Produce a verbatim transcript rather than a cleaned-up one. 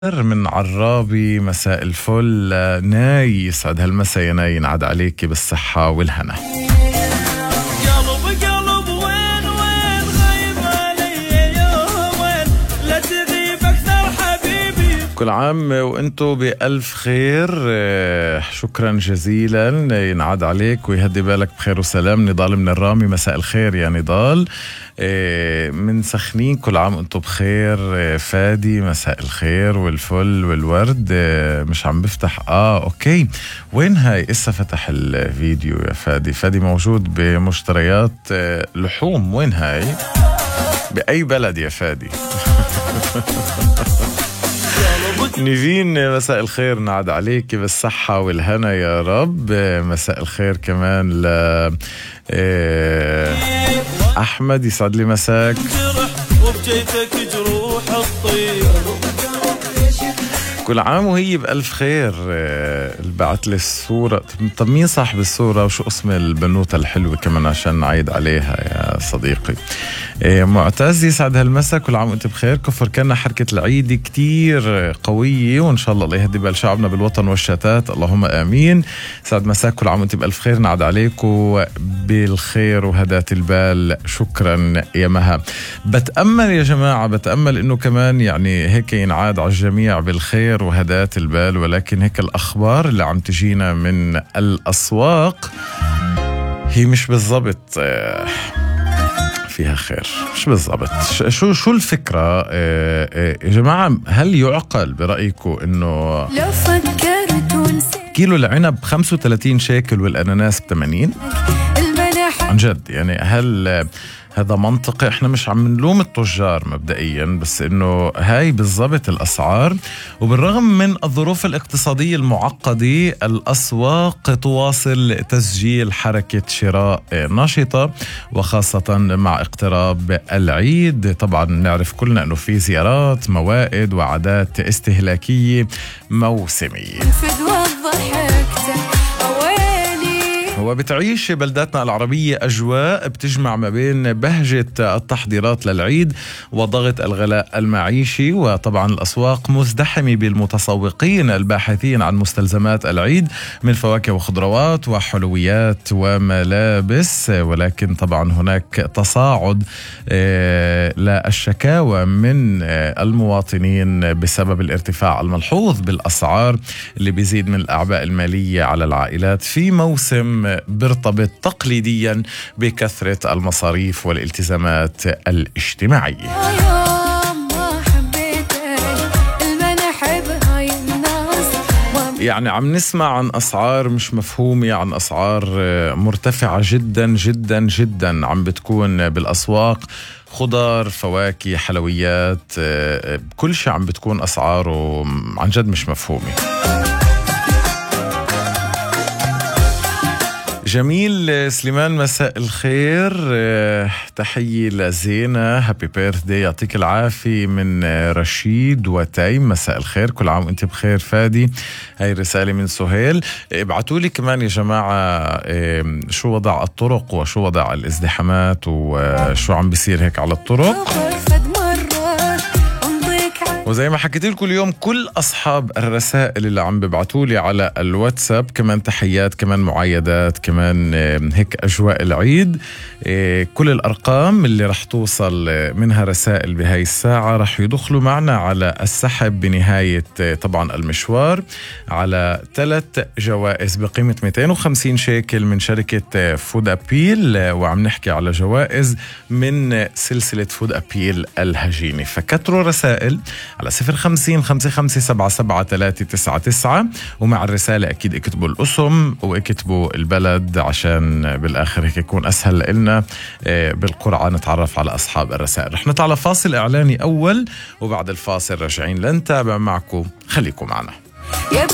من عرابي، مساء الفل. ناي، يسعد هالمساء يا ناي، ينعاد عليكي بالصحة والهنا. قلب قلب وين وين غايب علي يومين، لا تغيب أكثر حبيبي. كل عام وانتو بألف خير، شكرا جزيلا، ينعاد عليك ويهدي بالك بخير وسلام. نضال من الرامي، مساء الخير يا نضال. من سخنين، كل عام وانتو بخير. فادي، مساء الخير والفل والورد. مش عم بفتح اه اوكي، وين هاي؟ اسا فتح الفيديو يا فادي. فادي موجود بمشتريات لحوم، وين هاي؟ بأي بلد يا فادي؟ نيفين، مساء الخير، نعد عليك بالصحة والهنا يا رب. مساء الخير كمان ل أحمد، يسعد لي مساك. وبجيتك جروح الطير، كل عام وهي بألف خير. اللي بعت لي الصورة، طب مين صاحب الصورة وشو اسم البنوتة الحلوة كمان عشان نعيد عليها يا صديقي؟ معتز، يسعد هالمسا، كل عام وانت بخير. كفر كنا حركة العيد كتير قوية، وان شاء الله الله يهدي بال شعبنا بالوطن والشتات، اللهم امين. سعد مساك، كل عام وانت بألف خير، نعد عليكم بالخير وهدات البال. شكرا يا مها. بتأمل يا جماعة، بتأمل انه كمان يعني هيك ينعاد على الجميع بالخير وهدات البال، ولكن هيك الأخبار اللي عم تجينا من الأسواق هي مش بالضبط فيها خير، مش بالضبط. شو شو الفكرة يا جماعة؟ هل يعقل برأيكم إنه لو فكرت كيلو العنب خمسة وثلاثين شيكل والأناناس بثمانين؟ عن جد يعني هل هذا منطقي؟ احنا مش عم نلوم التجار مبدئيا، بس انه هاي بالضبط الاسعار. وبالرغم من الظروف الاقتصادية المعقدة، الاسواق تواصل تسجيل حركة شراء نشطة، وخاصة مع اقتراب العيد. طبعا نعرف كلنا انه في زيارات، موائد، وعادات استهلاكية موسمية. وبتعيش بلداتنا العربية أجواء بتجمع ما بين بهجة التحضيرات للعيد وضغط الغلاء المعيشي، وطبعا الأسواق مزدحمة بالمتسوقين الباحثين عن مستلزمات العيد من فواكه وخضروات وحلويات وملابس. ولكن طبعا هناك تصاعد للشكاوى من المواطنين بسبب الارتفاع الملحوظ بالأسعار اللي بيزيد من الأعباء المالية على العائلات في موسم بيرتبط تقليديا بكثرة المصاريف والالتزامات الاجتماعية. يعني عم نسمع عن أسعار مش مفهومة، عن أسعار مرتفعة جدا جدا جدا عم بتكون بالأسواق. خضار، فواكه، حلويات، كل شيء عم بتكون أسعاره عن جد مش مفهومة. جميل سليمان، مساء الخير، تحية لزينة، هابي بيرثدي، يعطيك العافية من رشيد وتايم. مساء الخير، كل عام وانت بخير. فادي، هاي رسالة من سهيل. ابعتوا لي كمان يا جماعة شو وضع الطرق وشو وضع الازدحامات وشو عم بيصير هيك على الطرق. وزي ما حكيت لكم اليوم، كل أصحاب الرسائل اللي عم ببعتوا لي على الواتساب كمان تحيات، كمان معايدات، كمان هيك أجواء العيد. كل الأرقام اللي رح توصل منها رسائل بهاي الساعة رح يدخلوا معنا على السحب بنهاية طبعا المشوار على ثلاث جوائز بقيمة مئتين وخمسين شيكل من شركة فود أبيل، وعم نحكي على جوائز من سلسلة فود أبيل الهجيني. فكتروا رسائل على صفر خمسين خمسة خمسة سبعة سبعة ثلاثة تسعة تسعة، ومع الرسالة أكيد اكتبوا الاسم واكتبوا البلد عشان بالآخر هيك يكون أسهل لنا بالقرعة نتعرف على أصحاب الرسائل. رح نطلع فاصل إعلاني أول، وبعد الفاصل راجعين لنتابع معكم، خليكم معنا.